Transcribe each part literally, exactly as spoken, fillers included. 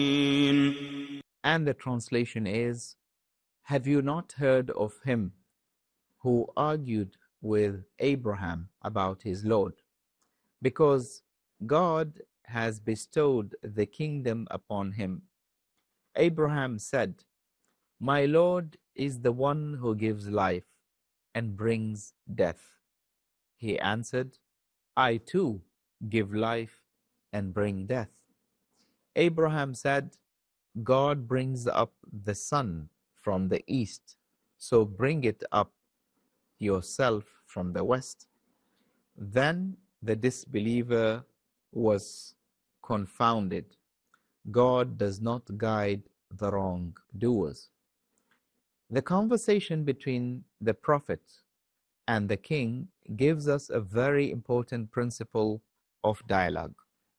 And the translation is, have you not heard of him who argued with Abraham about his Lord? Because God has bestowed the kingdom upon him. Abraham said, my Lord is the one who gives life and brings death. He answered, I too give life and bring death. Abraham said, God brings up the sun from the east, so bring it up yourself from the west. Then the disbeliever was confounded. God does not guide the wrongdoers. The conversation between the prophet and the king gives us a very important principle of dialogue.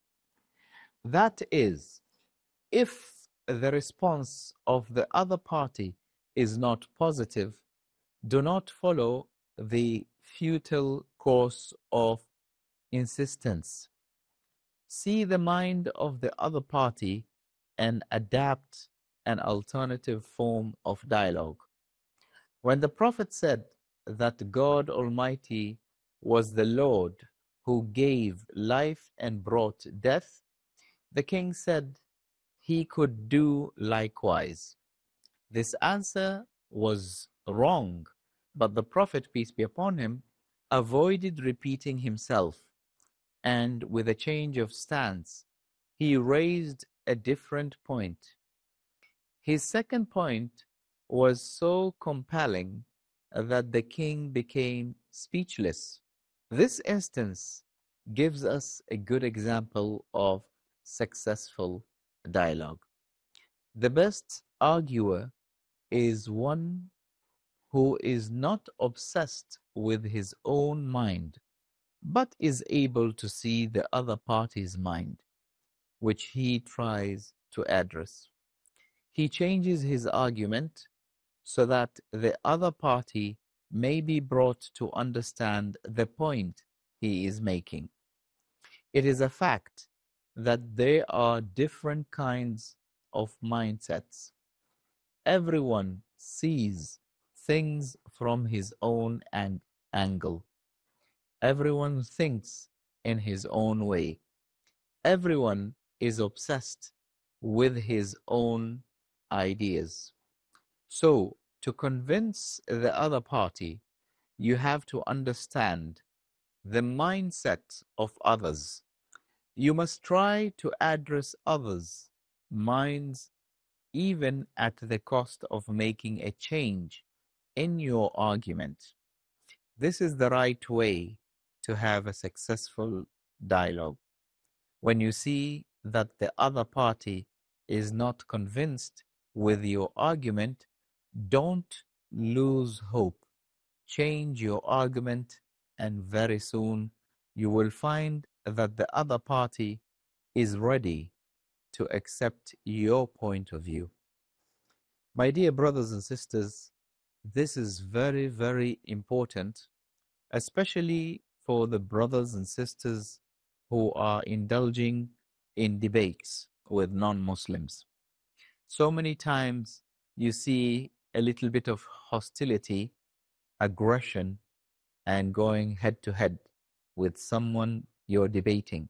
That is, if the response of the other party is not positive, do not follow the futile course of insistence. See the mind of the other party and adapt an alternative form of dialogue. When the prophet said that God Almighty was the Lord who gave life and brought death, the king said he could do likewise. This answer was wrong, but the prophet, peace be upon him, avoided repeating himself, and with a change of stance, he raised a different point. His second point was so compelling that the king became speechless. This instance gives us a good example of successful dialogue. The best arguer is one who is not obsessed with his own mind, but is able to see the other party's mind, which he tries to address. He changes his argument so that the other party may be brought to understand the point he is making. It is a fact that there are different kinds of mindsets. Everyone sees things from his own ang- angle. Everyone thinks in his own way. Everyone is obsessed with his own ideas. So, to convince the other party, you have to understand the mindset of others. You must try to address others' minds even at the cost of making a change in your argument. This is the right way to have a successful dialogue. When you see that the other party is not convinced with your argument, don't lose hope. Change your argument, and very soon you will find that the other party is ready to accept your point of view. My dear brothers and sisters, this is very, very important, especially for the brothers and sisters who are indulging in debates with non-Muslims. So many times you see a little bit of hostility, aggression, and going head to head with someone you're debating.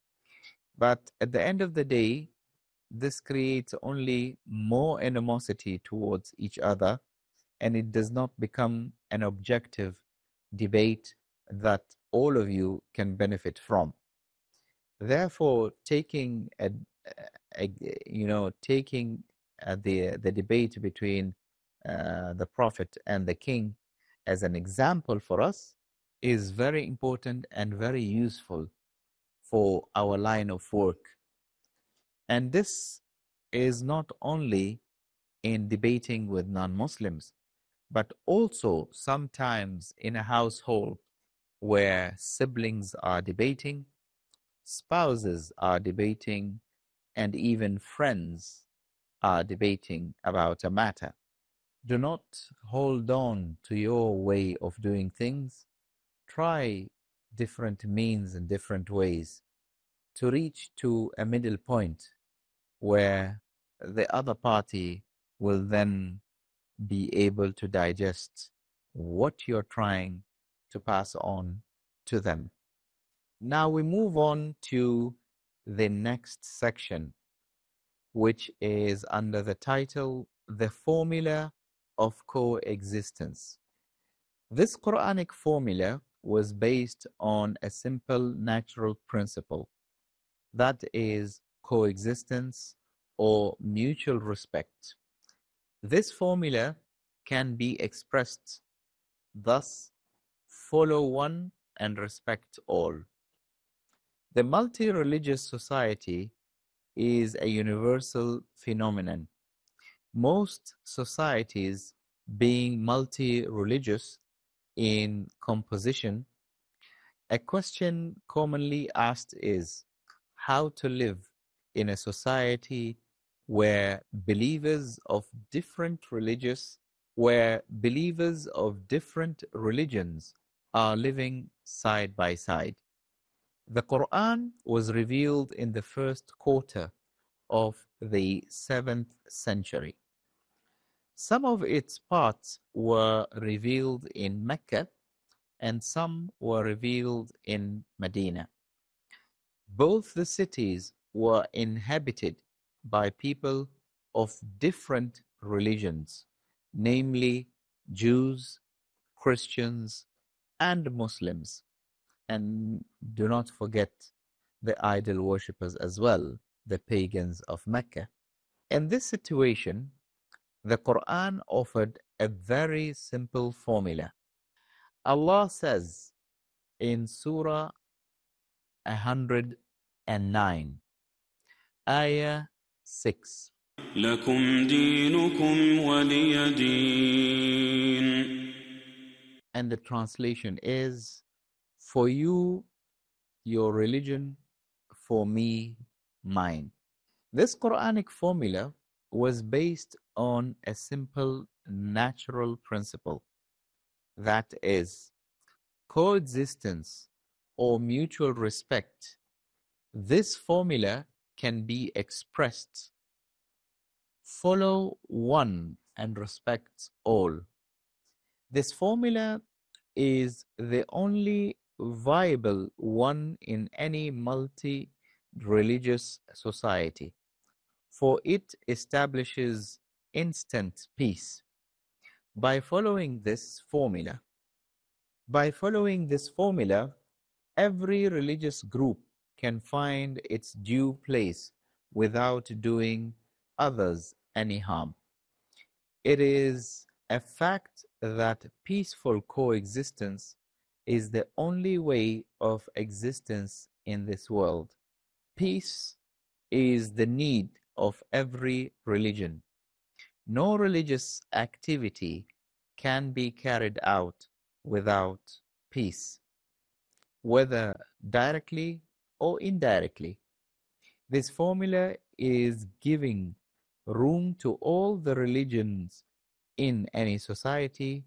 But at the end of the day, this creates only more animosity towards each other, and it does not become an objective debate that all of you can benefit from. Therefore, taking a, a you know taking uh, the the debate between uh, the prophet and the king as an example for us is very important and very useful for our line of work. And this is not only in debating with non-Muslims, but also sometimes in a household where siblings are debating, spouses are debating, and even friends are debating about a matter. Do not hold on to your way of doing things. Try different means and different ways to reach to a middle point where the other party will then be able to digest what you're trying to pass on to them. Now we move on to the next section, which is under the title, The Formula of Coexistence. This Quranic formula was based on a simple natural principle, that is coexistence or mutual respect. This formula can be expressed thus: follow one and respect all. The multi-religious society is a universal phenomenon. Most societies, being multi-religious in composition, a question commonly asked is how to live in a society where believers of different religious, where believers of different religions are living side by side. The Quran was revealed in the first quarter of the seventh century. Some of its parts were revealed in Mecca and some were revealed in Medina. Both the cities were inhabited by people of different religions, namely Jews, Christians, and Muslims. And do not forget the idol worshippers as well, the pagans of Mecca. In this situation, the Quran offered a very simple formula. Allah says in Surah one hundred nine, Ayah six, لَكُمْ دِينُكُمْ وَلِيَ دِينِ. And the translation is, for you, your religion, for me, mine. This Quranic formula was based on a simple natural principle, that is coexistence or mutual respect. This formula can be expressed: follow one and respect all. This formula is the only viable one in any multi-religious society, for it establishes instant peace. By following this formula, by following this formula, every religious group can find its due place without doing others any harm. It is a fact that peaceful coexistence is the only way of existence in this world. Peace is the need of every religion. No religious activity can be carried out without peace, whether directly or indirectly. This formula is giving room to all the religions in any society,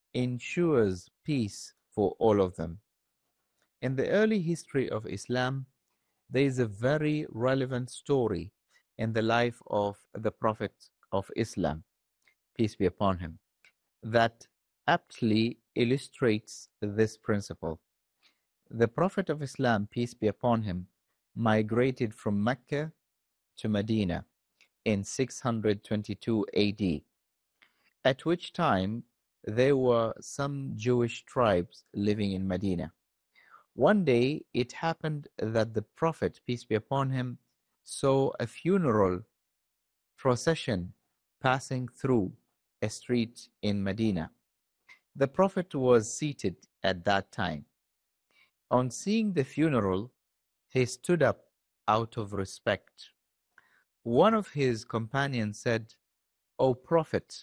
ensures peace for all of them. In the early history of Islam, there is a very relevant story in the life of the Prophet of Islam, peace be upon him, that aptly illustrates this principle. The Prophet of Islam, peace be upon him, migrated from Mecca to Medina in six hundred twenty-two A D, at which time there were some Jewish tribes living in Medina. One day it happened that the Prophet, peace be upon him, saw a funeral procession passing through a street in Medina. The Prophet was seated at that time. On seeing the funeral, he stood up out of respect. One of his companions said, "O Prophet,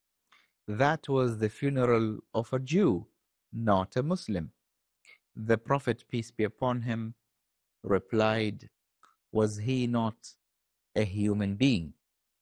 that was the funeral of a Jew, not a Muslim." The Prophet, peace be upon him, replied, "Was he not a human being?"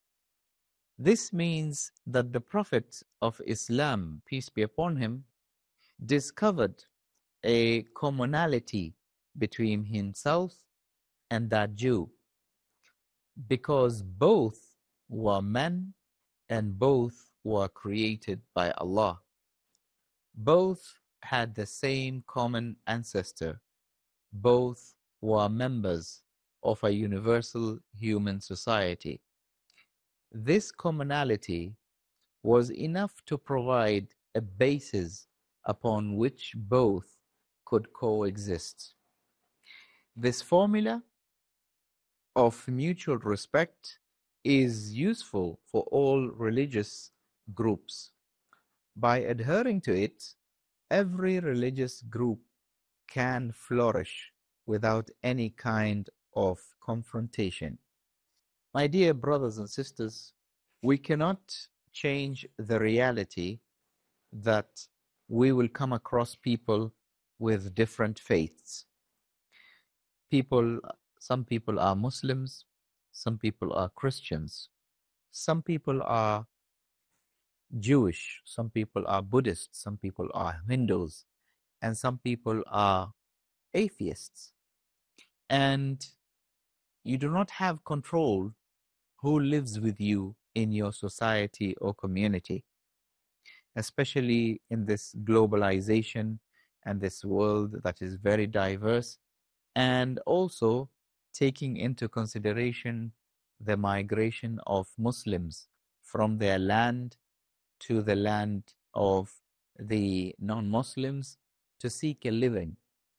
This means that the Prophet of Islam, peace be upon him, discovered a commonality between himself and that Jew. because both were men and both were created by Allah. Both had the same common ancestor. Both were members of a universal human society. This commonality was enough to provide a basis upon which both could coexist. This formula of mutual respect is useful for all religious groups. By adhering to it, every religious group can flourish without any kind of confrontation. My dear brothers and sisters, we cannot change the reality that we will come across people with different faiths. People, some people are Muslims, some people are Christians, some people are Jewish, some people are Buddhists, some people are Hindus, and some people are atheists. And you do not have control who lives with you in your society or community, especially in this globalization and this world that is very diverse, and also taking into consideration the migration of Muslims from their land to the land of the non-Muslims to seek a living.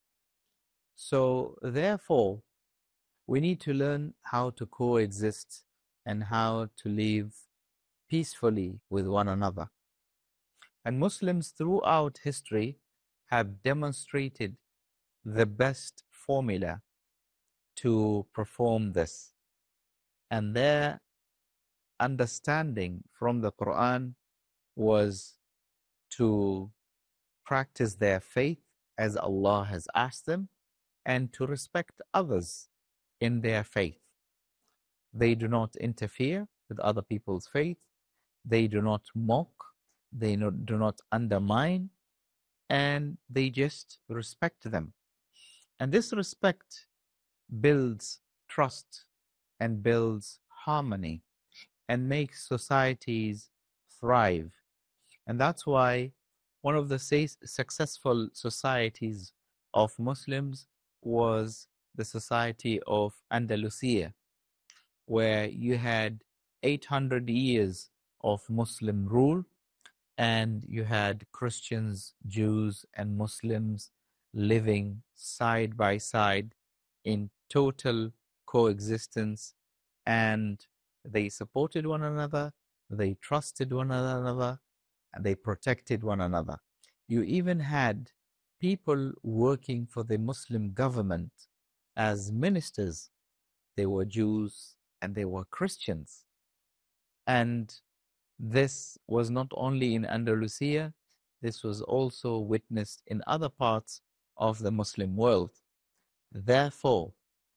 So therefore, we need to learn how to coexist and how to live peacefully with one another. And Muslims throughout history have demonstrated the best formula to perform this. And their understanding from the Quran was to practice their faith as Allah has asked them and to respect others in their faith. They do not interfere with other people's faith. They do not mock. They no, do not undermine. And they just respect them. And this respect builds trust and builds harmony and makes societies thrive. And that's why one of the successful societies of Muslims was the society of Andalusia, where you had eight hundred years of Muslim rule, and you had Christians, Jews, and Muslims living side by side in total coexistence, and they supported one another, they trusted one another, and they protected one another. You even had people working for the Muslim government as ministers. They were Jews and they were Christians. And this was not only in Andalusia, this was also witnessed in other parts of the Muslim world. Therefore,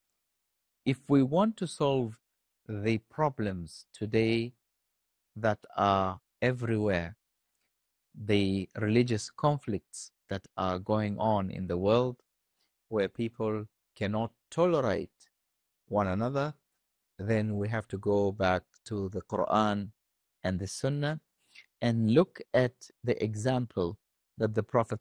if we want to solve the problems today that are everywhere, the religious conflicts that are going on in the world, where people cannot tolerate one another, then we have to go back to the Quran and the Sunnah and look at the example that the Prophet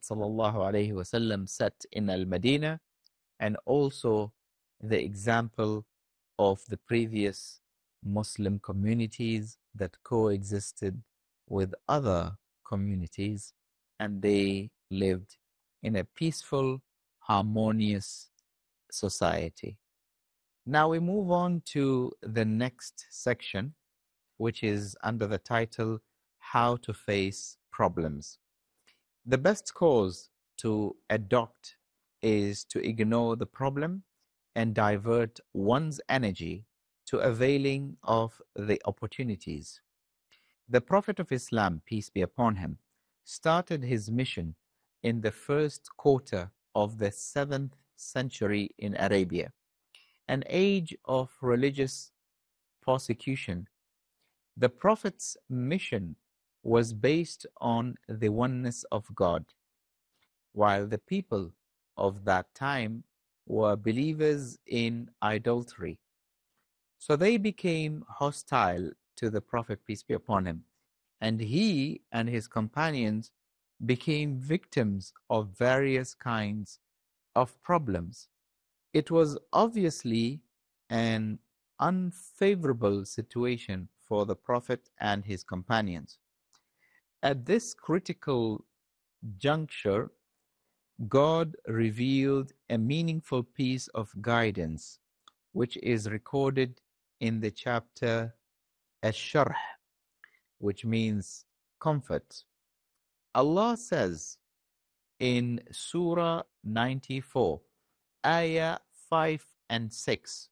ﷺ set in Al-Madinah, and also the example of the previous Muslim communities that coexisted with other communities, and they lived in a peaceful, harmonious society. Now we move on to the next section, which is under the title, How to Face Problems. The best course to adopt is to ignore the problem and divert one's energy to availing of the opportunities. The Prophet of Islam, peace be upon him, started his mission in the first quarter of the seventh century in Arabia, an age of religious persecution. The Prophet's mission was based on the oneness of God, while the people of that time were believers in idolatry. So they became hostile to the Prophet, peace be upon him, and he and his companions became victims of various kinds of problems. It was obviously an unfavorable situation for the Prophet and his companions. At this critical juncture, God revealed a meaningful piece of guidance, which is recorded in the chapter Ash-Sharh, which means comfort. Allah says in Surah ninety-four, Ayah five and six,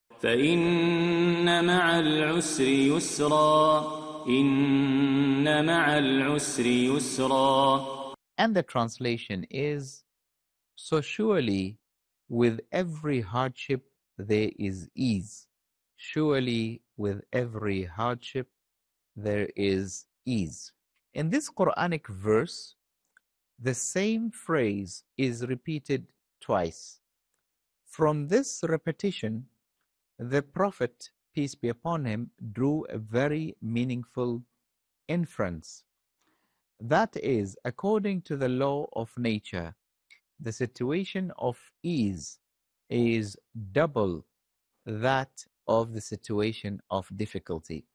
فإن مع العسر يسرا إن مع العسر يسرا. and the translation is, so surely with every hardship there is ease. Surely with every hardship there is ease. In this Quranic verse, the same phrase is repeated twice. From this repetition, the Prophet, peace be upon him, drew a very meaningful inference. That is, according to the law of nature, the situation of ease is double that of the situation of difficulty.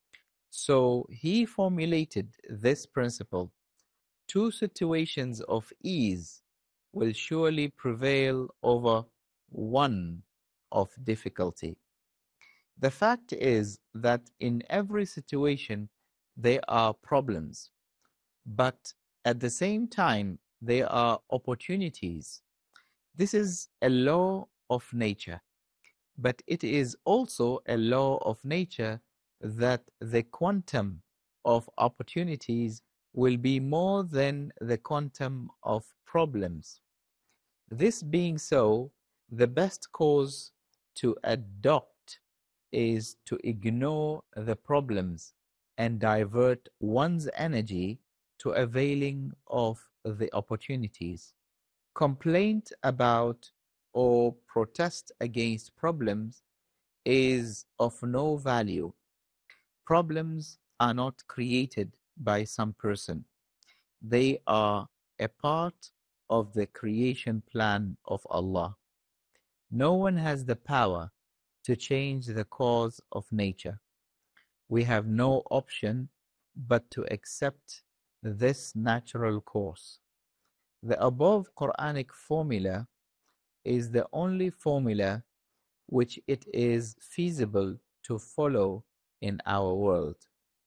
So he formulated this principle: two situations of ease will surely prevail over one of difficulty. The fact is that in every situation there are problems, but at the same time there are opportunities. This is a law of nature, but it is also a law of nature that the quantum of opportunities will be more than the quantum of problems. This being so, the best course to adopt is to ignore the problems and divert one's energy to availing of the opportunities. Complaint about or protest against problems is of no value. Problems are not created by some person. They are a part of the creation plan of Allah. No one has the power to change the cause of nature. We have no option but to accept this natural course. The above Quranic formula is the only formula which it is feasible to follow in our world.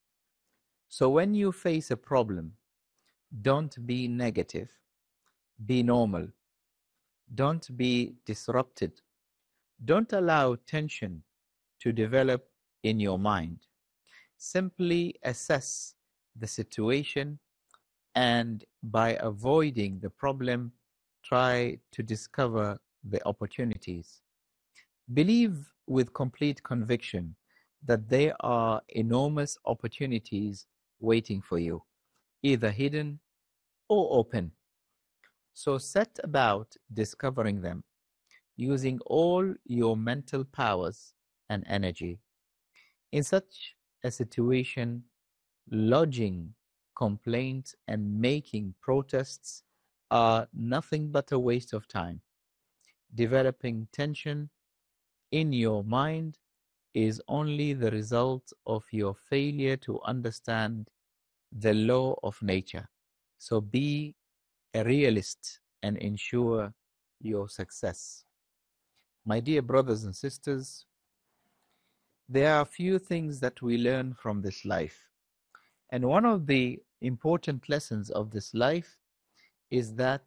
So when you face a problem, don't be negative, be normal. Don't be disrupted. Don't allow tension to develop in your mind. Simply assess the situation and by avoiding the problem, try to discover the opportunities. Believe with complete conviction that there are enormous opportunities waiting for you, either hidden or open. So set about discovering them using all your mental powers and energy. In such a situation, lodging complaints and making protests are nothing but a waste of time. Developing tension in your mind is only the result of your failure to understand the law of nature. So be a realist and ensure your success. My dear brothers and sisters, there are a few things that we learn from this life. And one of the important lessons of this life is that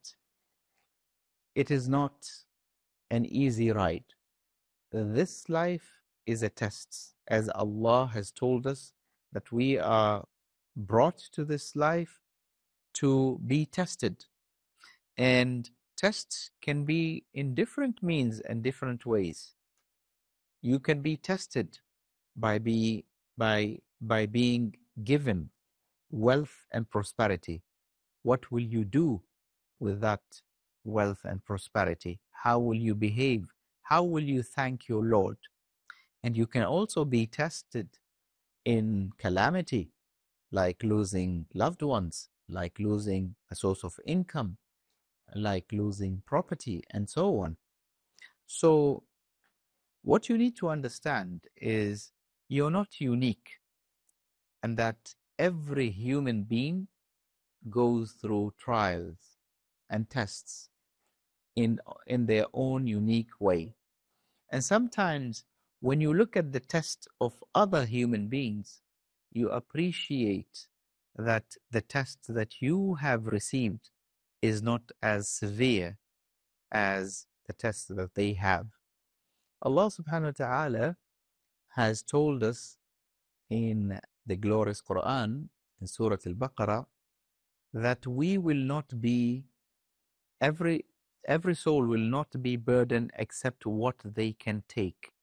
it is not an easy ride. This life is a test, as Allah has told us that we are brought to this life to be tested. And tests can be in different means and different ways. You can be tested by be by by being given wealth and prosperity. What will you do with that wealth and prosperity? How will you behave? How will you thank your Lord? And you can also be tested in calamity, like losing loved ones, like losing a source of income, like losing property, and so on. So, what you need to understand is you're not unique, and that every human being goes through trials and tests in, in their own unique way. And sometimes when you look at the test of other human beings, you appreciate that the test that you have received is not as severe as the test that they have. Allah subhanahu wa ta'ala has told us in the glorious Quran, in Surah Al-Baqarah, that we will not be, every, every soul will not be burdened except what they can take.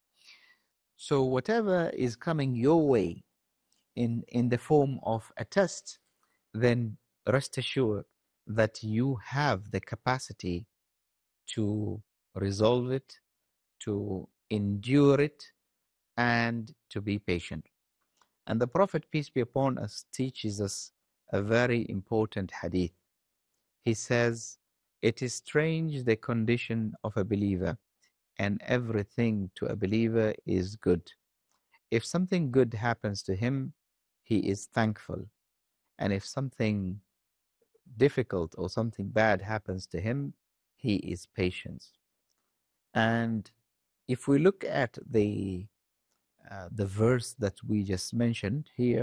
So whatever is coming your way in, in the form of a test, then rest assured that you have the capacity to resolve it, to endure it, and to be patient. And the Prophet, peace be upon us, teaches us a very important hadith. He says, "It is strange the condition of a believer, and everything to a believer is good. If something good happens to him, he is thankful. And if something difficult or something bad happens to him, he is patient." And if we look at the uh, the verse that we just mentioned here,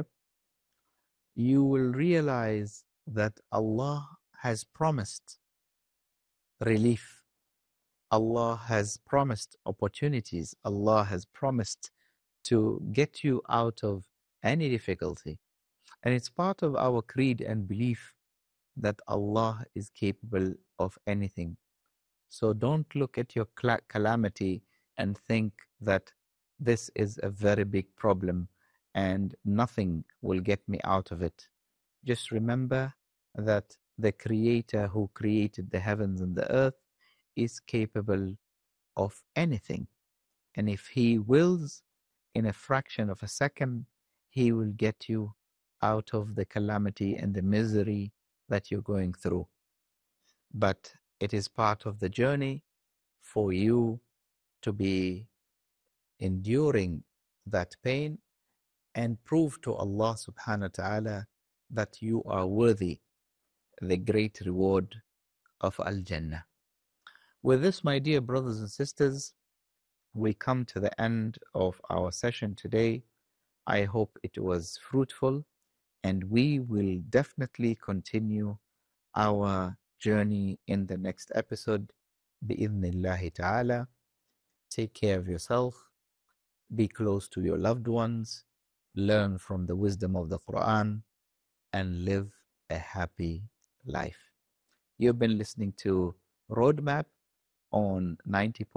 you will realize that Allah has promised relief. Allah has promised opportunities. Allah has promised to get you out of any difficulty. And it's part of our creed and belief that Allah is capable of anything. So don't look at your calamity and think that this is a very big problem and nothing will get me out of it. Just remember that the Creator who created the heavens and the earth is capable of anything. And if He wills, in a fraction of a second, He will get you out of the calamity and the misery that you're going through. But it is part of the journey for you to be enduring that pain and prove to Allah subhanahu wa ta'ala that you are worthy the great reward of Al-Jannah. With this, my dear brothers and sisters, we come to the end of our session today. I hope it was fruitful, and we will definitely continue our journey in the next episode. Bi-idhnillahi ta'ala. Take care of yourself. Be close to your loved ones. Learn from the wisdom of the Quran and live a happy life. You've been listening to Roadmap on ninety point